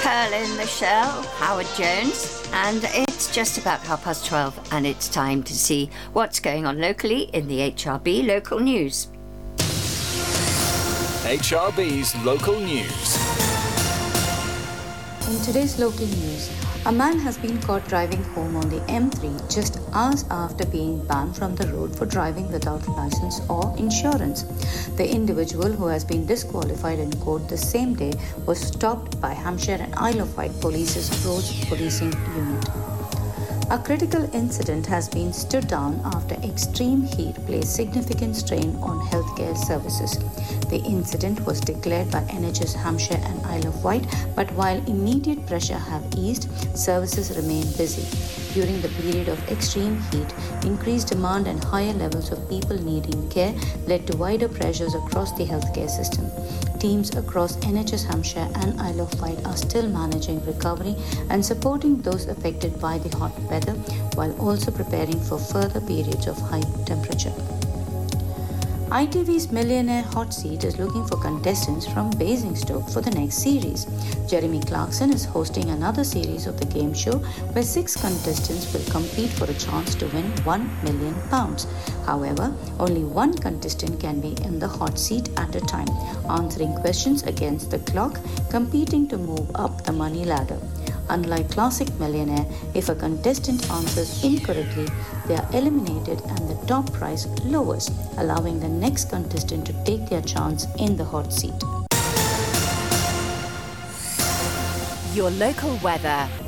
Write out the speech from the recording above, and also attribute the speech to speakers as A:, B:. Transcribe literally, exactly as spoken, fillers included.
A: Pearl in the Shell, Howard Jones, and it's just about half past twelve, and it's time to see what's going on locally in the H R B local news.
B: H R B's local news.
C: In today's local news, a man has been caught driving home on the M three just hours after being banned from the road for driving without license or insurance. The individual, who has been disqualified in court the same day, was stopped by Hampshire and Isle of Wight Police's Roads Policing Unit. A critical incident has been stood down after extreme heat placed significant strain on healthcare services. The incident was declared by N H S Hampshire and Isle of Wight, but while immediate pressure have eased, services remain busy. During the period of extreme heat, increased demand and higher levels of people needing care led to wider pressures across the healthcare system. Teams across N H S Hampshire and Isle of Wight are still managing recovery and supporting those affected by the hot weather, while also preparing for further periods of high temperature. I T V's Millionaire Hot Seat is looking for contestants from Basingstoke for the next series. Jeremy Clarkson is hosting another series of the game show where six contestants will compete for a chance to win one million pounds. However, only one contestant can be in the hot seat at a time, answering questions against the clock, competing to move up the money ladder. Unlike Classic Millionaire, if a contestant answers incorrectly, they are eliminated and the top prize lowers, allowing the next contestant to take their chance in the hot seat.
D: Your local weather